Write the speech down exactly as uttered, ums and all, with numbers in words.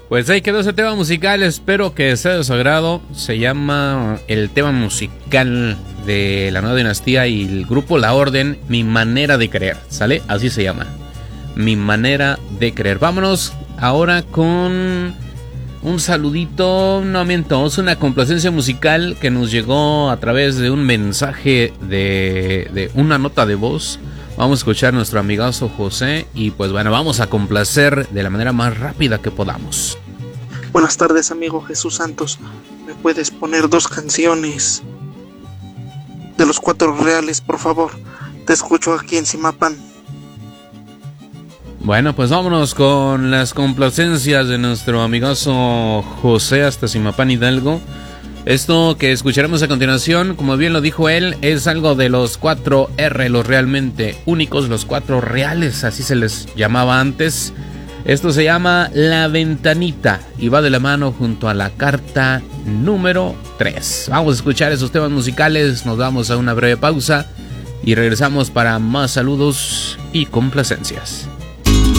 Pues ahí quedó ese tema musical, espero que sea de su agrado. Se llama el tema musical de la Nueva Dinastía y el grupo La Orden, Mi Manera de Creer, ¿sale? Así se llama, Mi Manera de Creer. Vámonos ahora con un saludito, no miento, es una complacencia musical que nos llegó a través de un mensaje de, de una nota de voz. Vamos a escuchar a nuestro amigazo José y pues bueno, vamos a complacer de la manera más rápida que podamos. Buenas tardes, amigo Jesús Santos. ¿Me puedes poner dos canciones de los Cuatro Reales, por favor? Te escucho aquí en Zimapán. Bueno, pues vámonos con las complacencias de nuestro amigazo José hasta Zimapán, Hidalgo. Esto que escucharemos a continuación, como bien lo dijo él, es algo de los cuatro R, los realmente únicos, los cuatro reales, así se les llamaba antes. Esto se llama La Ventanita y va de la mano junto a la carta número tres. Vamos a escuchar esos temas musicales, nos vamos a una breve pausa y regresamos para más saludos y complacencias.